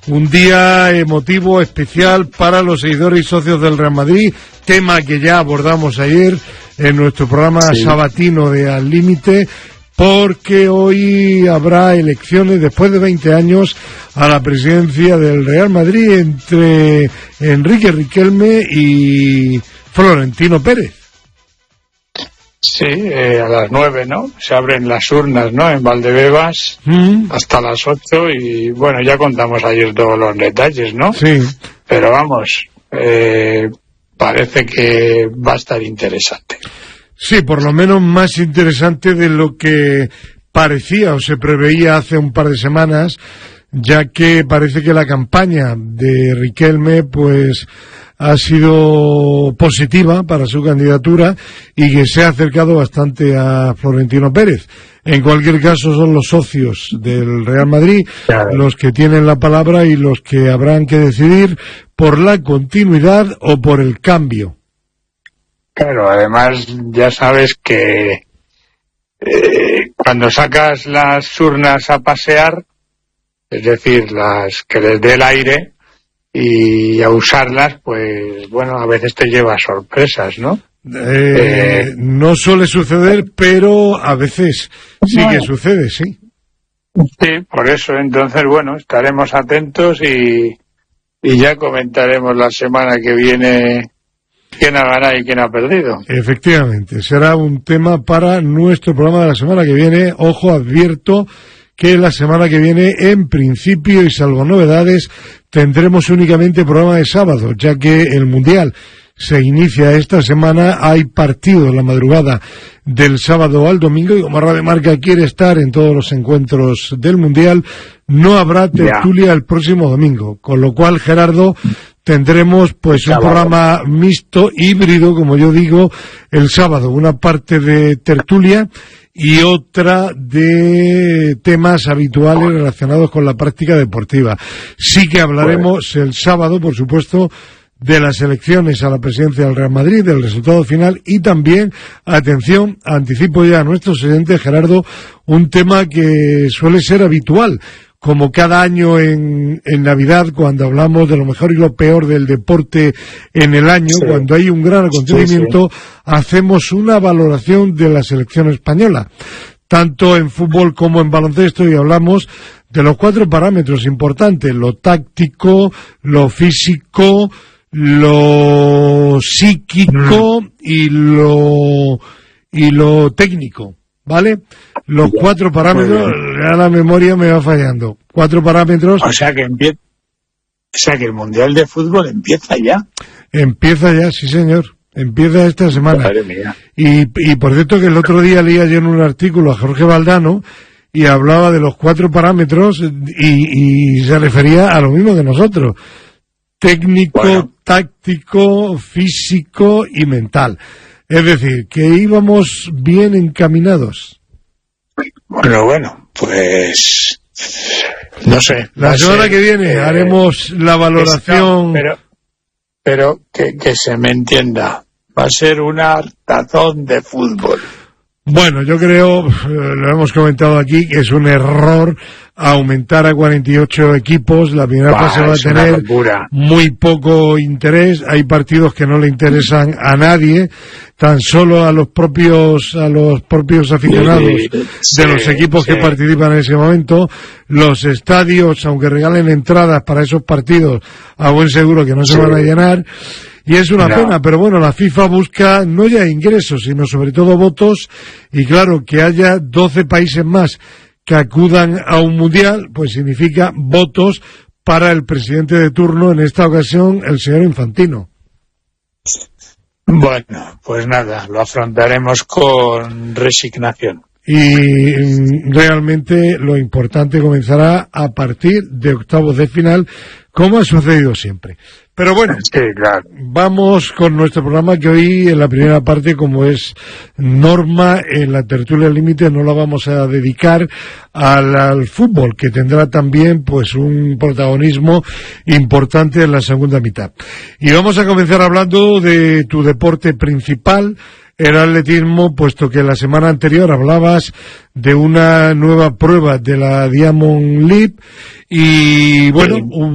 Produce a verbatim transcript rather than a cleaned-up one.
Un día emotivo, especial para los seguidores y socios del Real Madrid, tema que ya abordamos ayer en nuestro programa sí. sabatino de Al Límite, porque hoy habrá elecciones después de veinte años a la presidencia del Real Madrid entre Enrique Riquelme y Florentino Pérez. Sí, eh, a las nueve, ¿no? Se abren las urnas, ¿no? En Valdebebas mm. hasta las ocho y, bueno, ya contamos ayer todos los detalles, ¿no? Sí. Pero vamos, eh, parece que va a estar interesante. Sí, por lo menos más interesante de lo que parecía o se preveía hace un par de semanas, ya que parece que la campaña de Riquelme, pues, ha sido positiva para su candidatura y que se ha acercado bastante a Florentino Pérez. En cualquier caso, son los socios del Real Madrid claro. los que tienen la palabra y los que habrán que decidir por la continuidad o por el cambio. Claro, además ya sabes que eh, cuando sacas las urnas a pasear, es decir, las que les dé el aire, y a usarlas, pues bueno, a veces te lleva sorpresas, ¿no? Eh, eh, no suele suceder, pero a veces sí no. que sucede, sí. Sí, por eso, entonces, bueno, estaremos atentos y, y ya comentaremos la semana que viene quién ha ganado y quién ha perdido. Efectivamente, será un tema para nuestro programa de la semana que viene. Ojo, advierto que la semana que viene, en principio y salvo novedades, tendremos únicamente programa de sábado, ya que el Mundial se inicia esta semana. Hay partido en la madrugada del sábado al domingo y como Radio Marca quiere estar en todos los encuentros del Mundial, no habrá tertulia yeah. el próximo domingo, con lo cual, Gerardo, tendremos pues un programa mixto, híbrido, como yo digo, el sábado, una parte de tertulia y otra de temas habituales relacionados con la práctica deportiva. Sí que hablaremos el sábado, por supuesto, de las elecciones a la presidencia del Real Madrid, del resultado final y también, atención, anticipo ya a nuestros oyentes, Gerardo, un tema que suele ser habitual, como cada año en, en Navidad, cuando hablamos de lo mejor y lo peor del deporte en el año, sí. cuando hay un gran acontecimiento, sí, sí. hacemos una valoración de la selección española, tanto en fútbol como en baloncesto, y hablamos de los cuatro parámetros importantes: lo táctico, lo físico, lo psíquico mm. y lo y lo técnico, ¿vale? Los cuatro parámetros, ya la memoria me va fallando. Cuatro parámetros. O sea que empieza, o sea que el Mundial de Fútbol empieza ya. Empieza ya, sí señor. Empieza esta semana. Madre mía. Y, y por cierto que el otro día leía yo en un artículo a Jorge Valdano y hablaba de los cuatro parámetros y, y se refería a lo mismo que nosotros. Técnico, bueno. táctico, físico y mental. Es decir, que íbamos bien encaminados. Bueno, bueno, pues no sé. La semana ser, que viene eh, haremos la valoración. Está, pero pero que, que se me entienda, va a ser un hartazón de fútbol. Bueno, yo creo, lo hemos comentado aquí, que es un error aumentar a cuarenta y ocho equipos. La primera bah, fase va a tener muy poco interés. Hay partidos que no le interesan a nadie, tan solo a los propios a los propios aficionados sí, de los equipos sí. que participan en ese momento. Los estadios, aunque regalen entradas para esos partidos, a buen seguro que no se sí. van a llenar. Y es una no. pena, pero bueno, la FIFA busca no ya ingresos, sino sobre todo votos, y claro, que haya doce países más que acudan a un mundial, pues significa votos para el presidente de turno, en esta ocasión, el señor Infantino. Bueno, pues nada, lo afrontaremos con resignación. Y realmente lo importante comenzará a partir de octavos de final, como ha sucedido siempre. Pero bueno, sí, claro. Vamos con nuestro programa, que hoy en la primera parte, como es norma en la tertulia al límite, no la vamos a dedicar al, al fútbol, que tendrá también pues un protagonismo importante en la segunda mitad. Y vamos a comenzar hablando de tu deporte principal, el atletismo, puesto que la semana anterior hablabas de una nueva prueba de la Diamond League y bueno, sí.